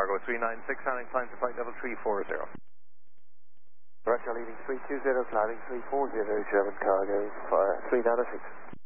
Cargo 396, handling climb to flight level 340. Roger, leading 320, climbing 340, German Cargo 396.